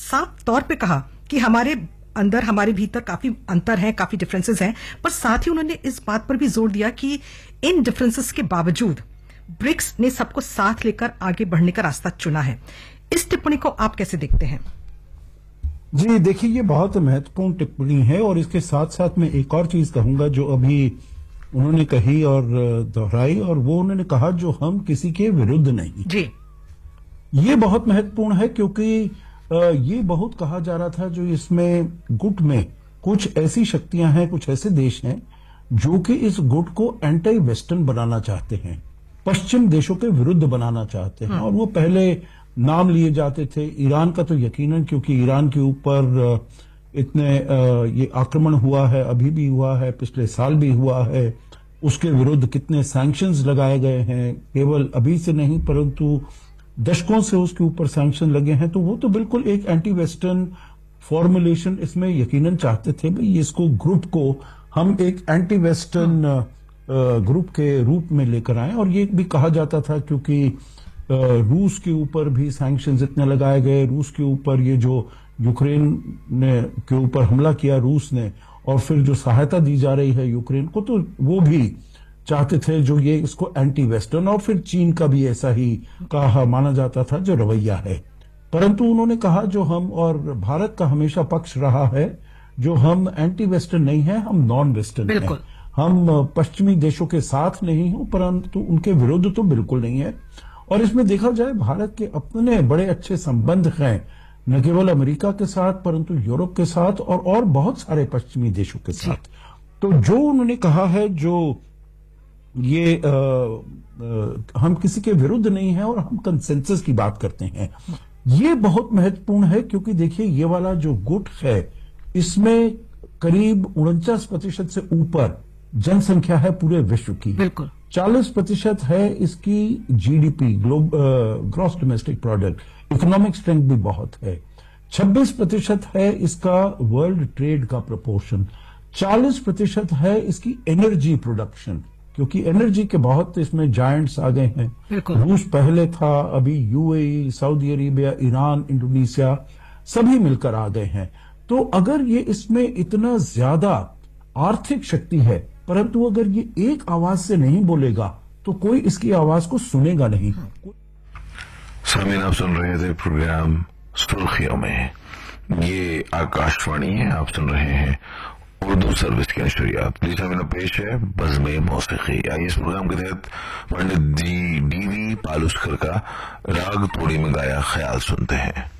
साफ तौर पे कहा कि हमारे अंदर, हमारे भीतर काफी अंतर हैं, काफी डिफरेंसेस हैं, पर साथ ही उन्होंने इस बात पर भी जोर दिया कि इन डिफरेंसेस के बावजूद ब्रिक्स ने सबको साथ लेकर आगे बढ़ने का रास्ता चुना है। इस टिप्पणी को आप कैसे देखते हैं? जी देखिए, ये बहुत महत्वपूर्ण टिप्पणी है और इसके साथ साथ मैं एक और चीज कहूंगा जो अभी उन्होंने कही और दोहराई, और वो उन्होंने कहा जो हम किसी के विरुद्ध नहीं। जी, ये बहुत महत्वपूर्ण है क्योंकि ये बहुत कहा जा रहा था जो इसमें गुट में कुछ ऐसी शक्तियां हैं, कुछ ऐसे देश हैं जो कि इस गुट को एंटी वेस्टर्न बनाना चाहते हैं, पश्चिम देशों के विरुद्ध बनाना चाहते हैं। और वो पहले नाम लिए जाते थे। ईरान का तो यकीनन, क्योंकि ईरान के ऊपर इतने ये आक्रमण हुआ है, अभी भी हुआ है, पिछले साल भी हुआ है, उसके विरुद्ध कितने सैंक्शंस लगाए गए हैं, केवल अभी से नहीं परंतु दशकों से उसके ऊपर सैंक्शन लगे हैं। तो वो तो बिल्कुल एक एंटी वेस्टर्न फॉर्मुलेशन इसमें यकीनन चाहते थे। भाई इसको, ग्रुप को हम एक एंटी वेस्टर्न ग्रुप के रूप में लेकर आए। और ये भी कहा जाता था क्योंकि रूस के ऊपर भी सैंक्शंस इतने लगाए गए, रूस के ऊपर ये जो यूक्रेन ने के ऊपर हमला किया रूस ने, और फिर जो सहायता दी जा रही है यूक्रेन को, तो वो भी चाहते थे जो ये इसको एंटी वेस्टर्न। और फिर चीन का भी ऐसा ही कहा माना जाता था जो रवैया है। परंतु उन्होंने कहा जो हम, और भारत का हमेशा पक्ष रहा है, जो हम एंटी वेस्टर्न नहीं है, हम नॉन वेस्टर्न हैं। हम पश्चिमी देशों के साथ नहीं हो परंतु उनके विरुद्ध तो बिल्कुल नहीं है। और इसमें देखा जाए भारत के अपने बड़े अच्छे संबंध हैं, न केवल अमेरिका के साथ परंतु यूरोप के साथ और बहुत सारे पश्चिमी देशों के साथ। तो जो उन्होंने कहा है, जो ये हम किसी के विरुद्ध नहीं है और हम कंसेंसस की बात करते हैं, ये बहुत महत्वपूर्ण है। क्योंकि देखिए, ये वाला जो गुट है इसमें करीब 49% से ऊपर जनसंख्या है पूरे विश्व की। बिल्कुल 40% है इसकी GDP, gross domestic product, economic strength भी बहुत है। 26% है इसका वर्ल्ड ट्रेड का प्रोपोर्शन। 40% है इसकी एनर्जी प्रोडक्शन, क्योंकि एनर्जी के बहुत इसमें जायंट्स आ गए हैं। रूस पहले था, अभी UAE, Saudi Arabia, Iran, Indonesia सभी मिलकर आ गए हैं। तो अगर ये इसमें इतना ज्यादा आर्थिक शक्ति है, परंतु अगर ये एक आवाज से नहीं बोलेगा तो कोई इसकी आवाज को सुनेगा नहीं। सामीन, आप सुन रहे थे प्रोग्राम सुर्खियों में। ये आकाशवाणी है, आप सुन रहे हैं उर्दू सर्विस की नशरियात। प्लीज हमें पेश है बज़्मे मौसीकी। आइए इस प्रोग्राम के तहत पंडित जी डीवी पालुस्कर का राग तोड़ी में गाया ख्याल सुनते हैं।